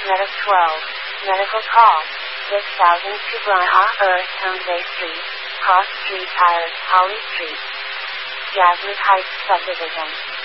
Medic 12. Medical call. 6000 to Braha, Earth, Tomsey Street, Cross Street Tires, Holly Street. Jasmine Heights Subdivision.